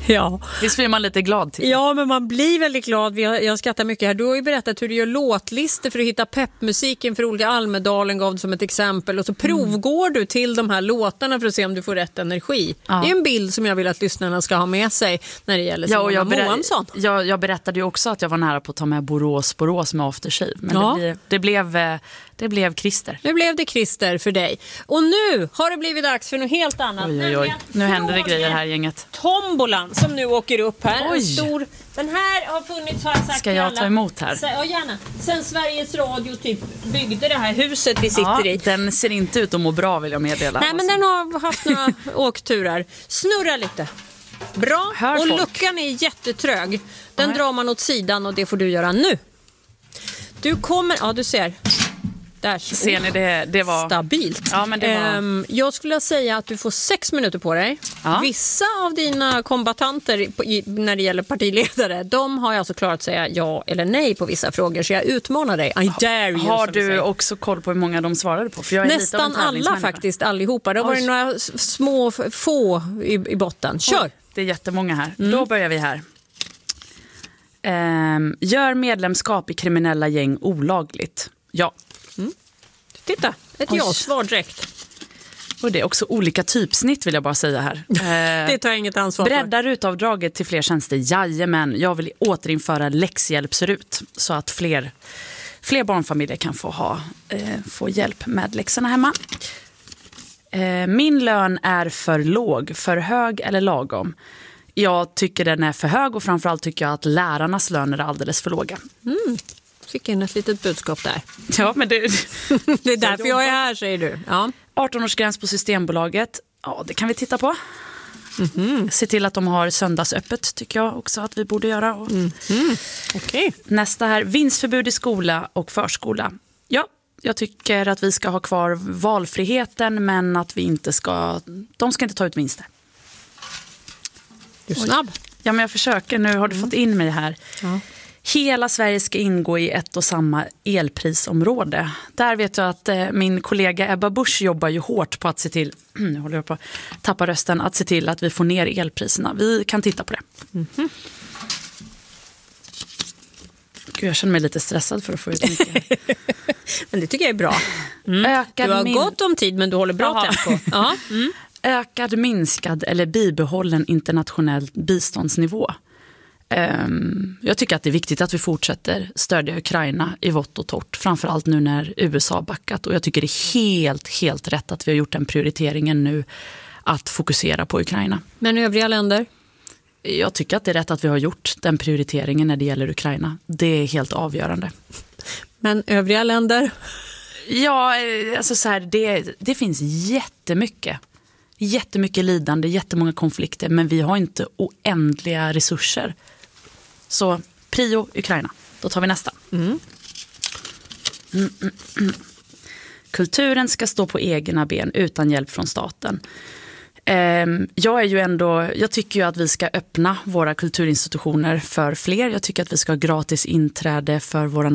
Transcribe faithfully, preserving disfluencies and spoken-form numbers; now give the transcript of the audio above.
Ja. Visst blir man lite glad till. Ja, men man blir väldigt glad. Jag, jag skrattar mycket här. Du har ju berättat hur du gör låtlistor för att hitta peppmusiken för olika. Almedalen gav som ett exempel. Och så provgår du till de här låtarna för att se om du får rätt energi. Ja. Det är en bild som jag vill att lyssnarna ska ha med sig när det gäller Simona ja, Moamsson. Jag, jag berättade ju också att jag var nära på att ta med Borås, Borås med Aftershave. Men ja. det, det, blev, det blev Christer. Nu blev det Christer för dig. Och nu har det blivit dags för något helt annat. Oj, oj, oj. Nu händer det grejer här, gänget. Tombolan som nu åker upp här. Oj. En stor, den här har funnits, har jag sagt. Ska jag ta emot här? Ja, gärna. Sen Sveriges Radio typ byggde det här huset vi sitter ja, i. Den ser inte ut att må bra, vill jag meddela. Nej, men den har haft några åkturer. Snurra lite. Bra. Hör och folk. luckan är jättetrög. Den Nej. drar man åt sidan och det får du göra nu. Du kommer, ja du ser. Där. Ser ni det? Det var stabilt. Ja, men det var... um, jag skulle säga att du får sex minuter på dig. Ja. Vissa av dina kombatanter på, i, när det gäller partiledare, de har alltså klarat att säga ja eller nej på vissa frågor. Så jag utmanar dig. I dare you. Har du också koll på hur många de svarade på? För jag är nästan lite av en alla faktiskt, allihopa. Det har varit Oj. några små få i, i botten. Kör! Oj, det är jättemånga här. Mm. Då börjar vi här. Um, gör medlemskap i kriminella gäng olagligt? Ja. Mm. Titta, ett ja-svar direkt. Och det är också olika typsnitt, vill jag bara säga här. Eh, det tar jag inget ansvar för. Breddar utavdraget till fler tjänster? Jajamän, jag vill återinföra läxhjälpsrut så att fler, fler barnfamiljer kan få, ha, eh, få hjälp med läxorna hemma. Eh, min lön är för låg, för hög eller lagom? Jag tycker den är för hög och framförallt tycker jag att lärarnas löner är alldeles för låga. Mm. Fick in ett litet budskap där. Ja, men det, det är därför jag är här, säger du. Ja. arton-årsgräns på Systembolaget. Ja, det kan vi titta på. Mm-hmm. Se till att de har söndagsöppet, tycker jag också att vi borde göra. Mm-hmm. Okay. Nästa här, vinstförbud i skola och förskola. Ja, jag tycker att vi ska ha kvar valfriheten, men att vi inte ska, de ska inte ta ut vinster. Du är snabb. Ja, men jag försöker. Nu har du mm. fått in mig här. Ja. Hela Sverige ska ingå i ett och samma elprisområde. Där vet jag att eh, min kollega Ebba Busch jobbar ju hårt på att se till, nu håller jag på att tappa rösten, att se till att vi får ner elpriserna. Vi kan titta på det. Mm-hmm. Gud, jag känner mig lite stressad för att få ut mycket. Men det tycker jag är bra. Mm. Ökad du har min... gott om tid, men du håller bra Jaha. tempo. Ja. Mm. Ökad, minskad eller bibehållen internationell biståndsnivå. Um, jag tycker att det är viktigt att vi fortsätter stödja Ukraina i vått och torrt. Framförallt nu när U S A har backat. Och jag tycker det är helt, helt rätt att vi har gjort den prioriteringen nu att fokusera på Ukraina. Men övriga länder? Jag tycker att det är rätt att vi har gjort den prioriteringen när det gäller Ukraina. Det är helt avgörande. Men övriga länder? Ja, alltså så här, det, det finns jättemycket. Jättemycket lidande, jättemånga konflikter, men vi har inte oändliga resurser. Så prio Ukraina, då tar vi nästa. Mm. Mm, mm, mm. Kulturen ska stå på egna ben utan hjälp från staten. Um, jag är ju ändå, jag tycker ju att vi ska öppna våra kulturinstitutioner för fler. Jag tycker att vi ska ha gratis inträde för våra